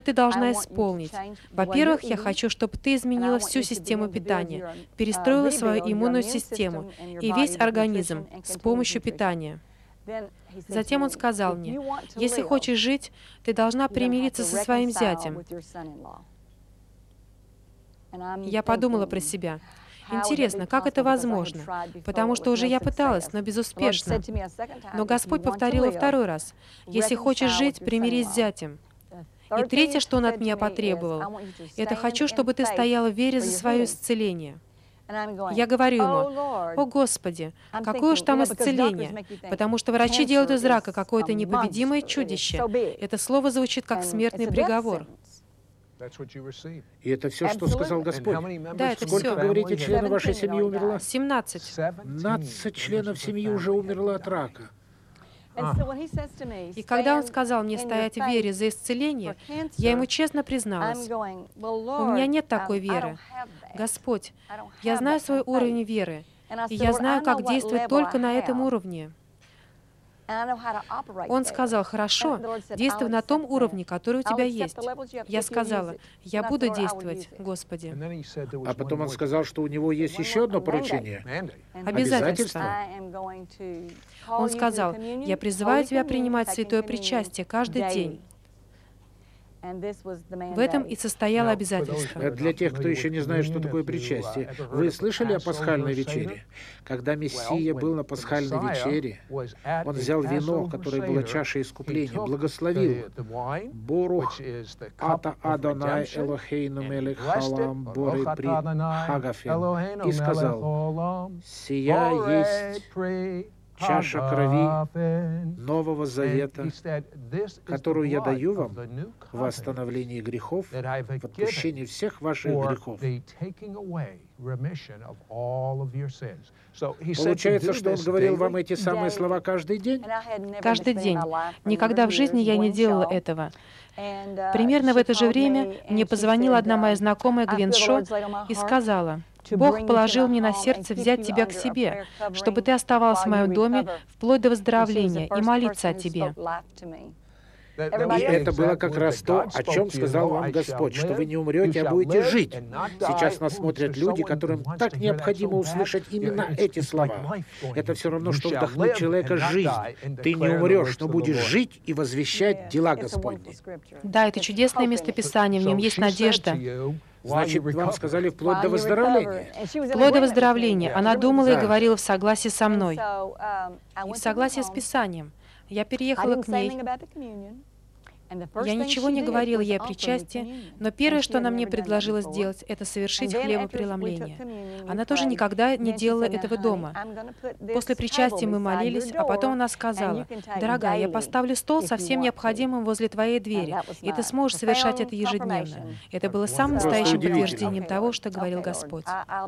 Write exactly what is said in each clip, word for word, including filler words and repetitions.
ты должна исполнить? Во-первых, я хочу, чтобы ты изменила всю систему питания, перестроила свою иммунную систему и весь организм с помощью питания. Затем он сказал мне, если хочешь жить, ты должна примириться со своим зятем. Я подумала про себя. Интересно, как это возможно? Потому что уже я пыталась, но безуспешно. Но Господь повторил во второй раз. Если хочешь жить, примирись с зятем. И третье, что Он от меня потребовал, это хочу, чтобы ты стояла в вере за свое исцеление. Я говорю ему, «О, Господи, какое уж там исцеление!» Потому что врачи делают из рака какое-то непобедимое чудище. Это слово звучит как смертный приговор. И это все, что сказал Господь? Да, это Сколько, все. говорите, членов вашей семьи умерло? семнадцать. семнадцать членов семьи уже умерло от рака. И когда он сказал мне стоять в вере за исцеление, я ему честно призналась, у меня нет такой веры. Господь, я знаю свой уровень веры, и я знаю, как действовать только на этом уровне. Он сказал, хорошо, действуй на том уровне, который у тебя есть. Я сказала, я буду действовать, Господи. А потом он сказал, что у него есть еще одно поручение. Обязательство. Он сказал, я призываю тебя принимать святое причастие каждый день. В этом и состояло обязательство. Для тех, кто еще не знает, что такое причастие, вы слышали о пасхальной вечере? Когда Мессия был на пасхальной вечере, он взял вино, которое было чашей искупления, благословил «Борух ата Адонай Элохейну мелех халам боры при хагафен» и сказал, «Сия есть чаша крови Нового Завета, которую я даю вам в остановлении грехов, в отпущении всех ваших грехов». Получается, что он говорил вам эти самые слова каждый день? Каждый день. Никогда в жизни я не делала этого. Примерно в это же время мне позвонила одна моя знакомая Гвен Шо и сказала, «Бог положил мне на сердце взять тебя к себе, чтобы ты оставалась в моем доме вплоть до выздоровления и молиться о тебе». И это было как раз то, о чем сказал вам Господь, что вы не умрете, а будете жить. Сейчас нас смотрят люди, которым так необходимо услышать именно эти слова. Это все равно, что вдохнуть человека жизнь. Ты не умрешь, но будешь жить и возвещать дела Господни. Да, это чудесное местописание, в нем есть надежда. Значит, вам сказали вплоть до выздоровления? Вплоть до выздоровления. Она думала и говорила в согласии со мной. И в согласии с Писанием. Я переехала к ней. Я ничего не говорила ей о причастии, но первое, что она мне предложила сделать, это совершить хлебопреломление. Она тоже никогда не делала этого дома. После причастия мы молились, а потом она сказала, «Дорогая, я поставлю стол со всем необходимым возле твоей двери, и ты сможешь совершать это ежедневно». Это было самым настоящим подтверждением того, что говорил Господь.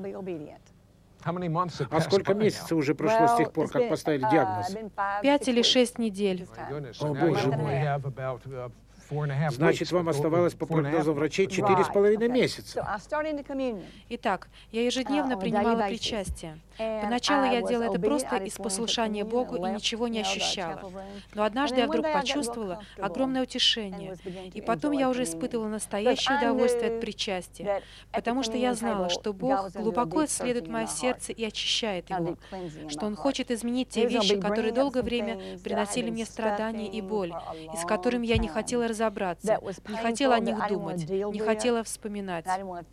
А сколько месяцев уже прошло с тех пор, как поставили диагноз? Пять или шесть недель. О, Боже мой. Значит, вам оставалось по прогнозу врачей четыре с половиной месяца. Итак, я ежедневно принимала причастие. Поначалу я делала это просто из послушания Богу и ничего не ощущала. Но однажды я вдруг почувствовала огромное утешение. И потом я уже испытывала настоящее удовольствие от причастия, потому что я знала, что Бог глубоко исследует мое сердце и очищает его, что Он хочет изменить те вещи, которые долгое время приносили мне страдания и боль, и с которыми я не хотела разобраться, не хотела о них думать, не хотела вспоминать.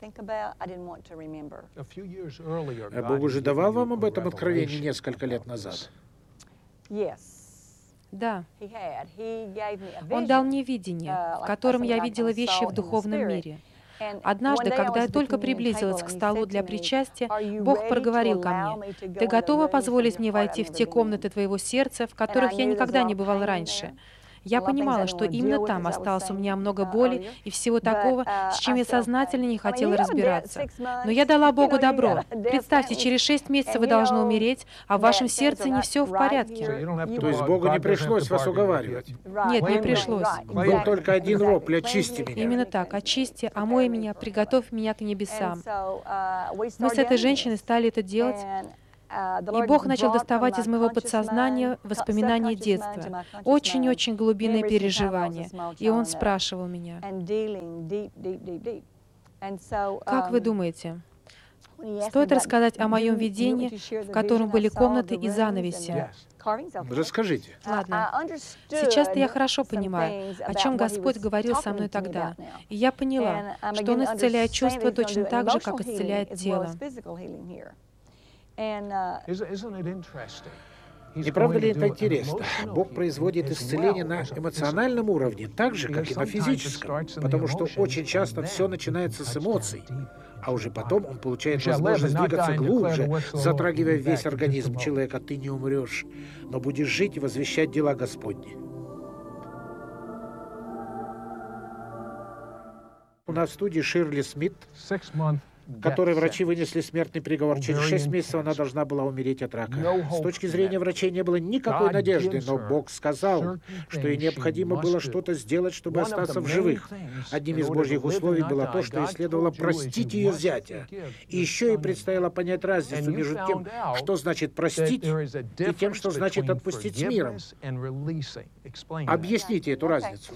Бог уже давал вам об этом откровении несколько лет назад? Да. Он дал мне видение, в котором я видела вещи в духовном мире. Однажды, когда я только приблизилась к столу для причастия, Бог проговорил ко мне, «Ты готова позволить мне войти в те комнаты твоего сердца, в которых я никогда не бывала раньше?» Я понимала, что именно там осталось у меня много боли и всего такого, с чем я сознательно не хотела разбираться. Но я дала Богу добро. Представьте, через шесть месяцев вы должны умереть, а в вашем сердце не все в порядке. То есть Богу не пришлось вас уговаривать? Нет, не пришлось. Был только один вопль: «Очисти меня». Именно так. Очисти, омой меня, приготовь меня к небесам. Мы с этой женщиной стали это делать. И Бог начал доставать из моего подсознания воспоминания детства, очень-очень глубинные переживания. И Он спрашивал меня: «Как вы думаете, стоит рассказать о моем видении, в котором были комнаты и занавеси?» Расскажите. Ладно. Сейчас-то я хорошо понимаю, о чем Господь говорил со мной тогда. И я поняла, что Он исцеляет чувства точно так же, как исцеляет тело. Не правда ли это интересно? Бог производит исцеление на эмоциональном уровне, так же, как и на физическом, потому что очень часто все начинается с эмоций, а уже потом он получает возможность двигаться глубже, затрагивая весь организм человека. Ты не умрешь, но будешь жить и возвещать дела Господни. У нас в студии Ширли Смит, которой врачи вынесли смертный приговор. Через шесть месяцев она должна была умереть от рака. С точки зрения врачей не было никакой надежды, но Бог сказал, что ей необходимо было что-то сделать, чтобы остаться в живых. Одним из Божьих условий было то, что ей следовало простить ее зятя. И еще ей предстояло понять разницу между тем, что значит простить, и тем, что значит отпустить с миром. Объясните эту разницу.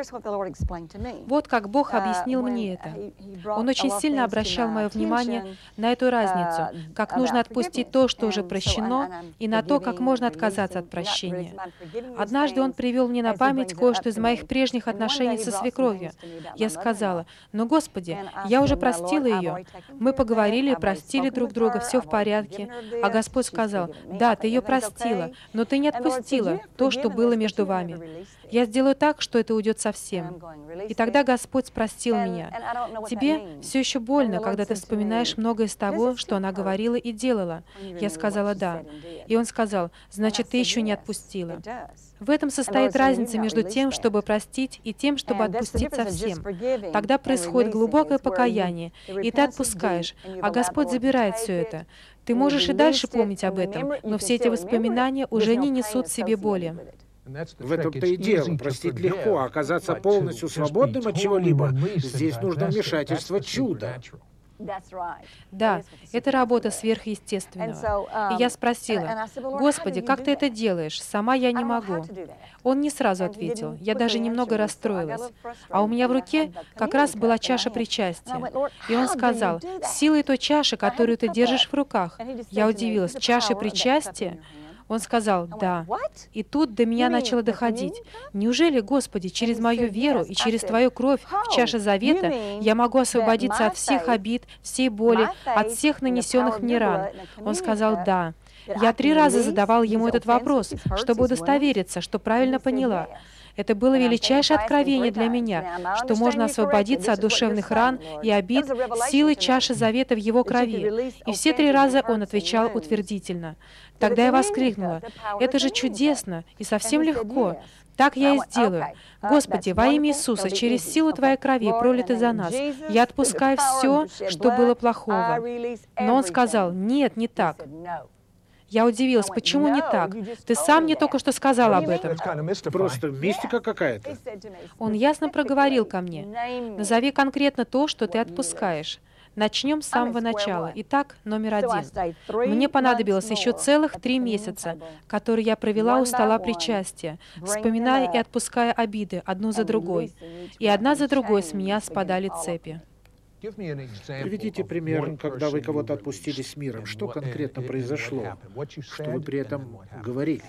Вот как Бог объяснил мне это. Он очень сильно обращал мое внимание на эту разницу, как нужно отпустить то, что уже прощено, и на то, как можно отказаться от прощения. Однажды Он привел мне на память кое-что из моих прежних отношений со свекровью. Я сказала: «Ну, Господи, я уже простила ее. Мы поговорили, простили друг друга, все в порядке». А Господь сказал: «Да, ты ее простила, но ты не отпустила то, что было между вами. Я сделаю так, что это уйдет совсем». И тогда Господь простил меня. Тебе все еще больно, когда ты вспоминаешь многое из того, что она говорила и делала. Я сказала: «Да». И Он сказал: «Значит, ты еще не отпустила». В этом состоит разница между тем, чтобы простить, и тем, чтобы отпустить совсем. Тогда происходит глубокое покаяние, и ты отпускаешь, а Господь забирает все это. Ты можешь и дальше помнить об этом, но все эти воспоминания уже не несут в себе боли. В этом-то и дело. Простить легко, а оказаться полностью свободным от чего-либо, здесь нужно вмешательство чуда. Да, это работа сверхъестественного. И я спросила: «Господи, как ты это делаешь? Сама я не могу». Он не сразу ответил. Я даже немного расстроилась. А у меня в руке как раз была чаша причастия. И Он сказал: «Силой той чаши, которую ты держишь в руках». Я удивилась: «Чаши причастия?» Он сказал: «Да». И тут до меня начало доходить. Неужели, Господи, через мою веру и через Твою кровь в чаше завета я могу освободиться от всех обид, всей боли, от всех нанесенных мне ран? Он сказал: «Да». Я три раза задавал ему этот вопрос, чтобы удостовериться, что правильно поняла. Это было величайшее откровение для меня, что можно освободиться от душевных ран и обид силой чаши завета в Его крови. И все три раза он отвечал утвердительно. Тогда я воскликнула: «Это же чудесно и совсем легко. Так я и сделаю. Господи, во имя Иисуса, через силу Твоей крови, пролитой за нас, я отпускаю все, что было плохого». Но он сказал: «Нет, не так». Я удивилась: «Почему не так? Ты сам мне только что сказал об этом». Просто мистика какая-то. Он ясно проговорил ко мне: «Назови конкретно то, что ты отпускаешь». Начнем с самого начала. Итак, номер один. Мне понадобилось еще целых три месяца, которые я провела у стола причастия, вспоминая и отпуская обиды одну за другой. И одна за другой с меня спадали цепи. Приведите пример, когда вы кого-то отпустили с миром. Что конкретно произошло? Что вы при этом говорили?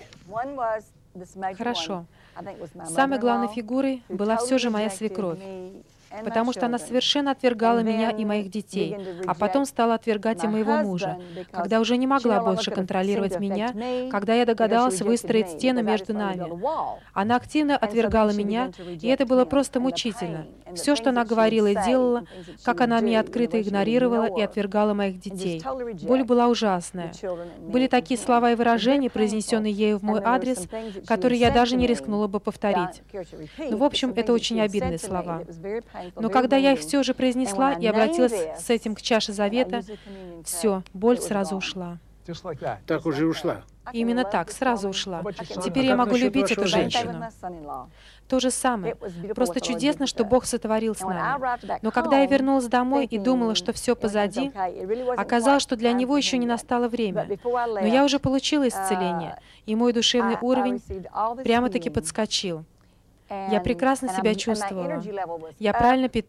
Хорошо. Самой главной фигурой была все же моя свекровь, потому что она совершенно отвергала меня и моих детей, а потом стала отвергать и моего мужа, когда уже не могла больше контролировать меня, когда я догадалась выстроить стену между нами. Она активно отвергала меня, и это было просто мучительно. Все, что она говорила и делала, как она меня открыто игнорировала и отвергала моих детей. Боль была ужасная. Были такие слова и выражения, произнесенные ею в мой адрес, которые я даже не рискнула бы повторить. Ну, в общем, это очень обидные слова. Но когда я их все же произнесла и обратилась с этим к чаше завета, все, боль сразу ушла. Так уже ушла. Именно так, сразу ушла. Теперь А я как могу насчет любить вашего эту сына? женщину. То же самое. Просто чудесно, что Бог сотворил с нами. Но когда я вернулась домой и думала, что все позади, оказалось, что для него еще не настало время. Но я уже получила исцеление, и мой душевный уровень прямо-таки подскочил. Я прекрасно себя чувствовала. Я правильно питалась.